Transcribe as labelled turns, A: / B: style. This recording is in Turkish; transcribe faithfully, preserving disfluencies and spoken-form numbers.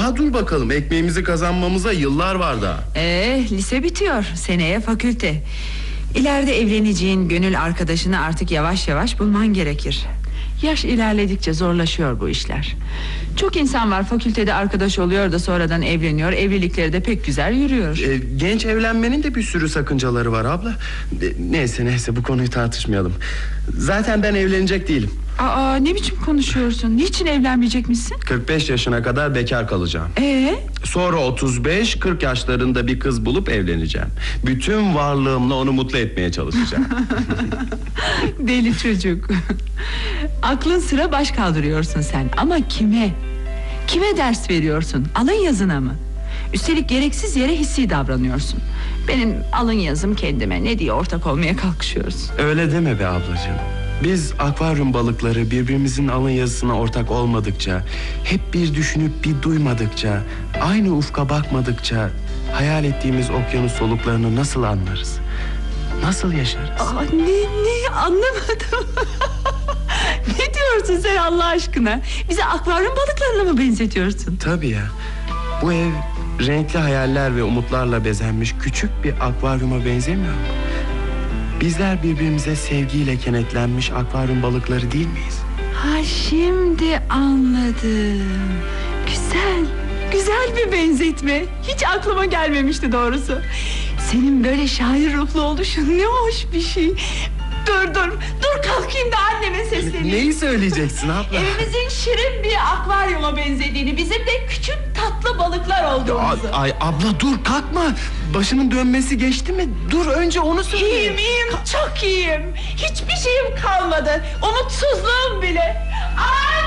A: Daha dur bakalım, ekmeğimizi kazanmamıza yıllar var daha.
B: Ee, lise bitiyor, seneye fakülte. İleride evleneceğin gönül arkadaşını artık yavaş yavaş bulman gerekir. Yaş ilerledikçe zorlaşıyor bu işler. Çok insan var, fakültede arkadaş oluyor da sonradan evleniyor. Evlilikleri de pek güzel yürüyor.
A: Ee, genç evlenmenin de bir sürü sakıncaları var abla. Ee, Neyse neyse, bu konuyu tartışmayalım. Zaten ben evlenecek değilim.
B: Aa, ne biçim konuşuyorsun? Niçin evlenmeyecekmişsin?
A: kırk beş yaşına kadar bekar kalacağım.
B: Ee?
A: Sonra otuz beş kırk yaşlarında bir kız bulup evleneceğim. Bütün varlığımla onu mutlu etmeye çalışacağım.
B: Deli çocuk. Aklın sıra baş kaldırıyorsun sen. Ama kime? Kime ders veriyorsun? Alın yazına mı? Üstelik gereksiz yere hissi davranıyorsun. Benim alın yazım kendime, ne diye ortak olmaya kalkışıyoruz?
A: Öyle deme be ablacığım. Biz akvaryum balıkları birbirimizin alın yazısına ortak olmadıkça, hep bir düşünüp bir duymadıkça, aynı ufka bakmadıkça hayal ettiğimiz okyanus soluklarını nasıl anlarız? Nasıl yaşarız?
B: Aa, ne ne anlamadım. Ne diyorsun sen Allah aşkına? Bizi akvaryum balıklarına mı benzetiyorsun?
A: Tabii ya. Bu ev renkli hayaller ve umutlarla bezenmiş küçük bir akvaryuma benzemiyor mu? Bizler birbirimize sevgiyle kenetlenmiş akvaryum balıkları değil miyiz?
B: Ha, şimdi anladım. Güzel, güzel bir benzetme. Hiç aklıma gelmemişti doğrusu. Senin böyle şair ruhlu oluşun ne hoş bir şey. Dur dur, dur kalkayım da anneme sesleneyim.
A: Neyi söyleyeceksin abla?
B: Evimizin şirin bir akvaryuma benzediğini, bizim de küçük tatlı balıklar olduğumuzu.
A: Ay, ay abla dur, kalkma. Başının dönmesi geçti mi? Dur, önce onu söyle.
B: İyiyim iyiyim, çok iyiyim. Hiçbir şeyim kalmadı. Umutsuzluğum bile. Aa!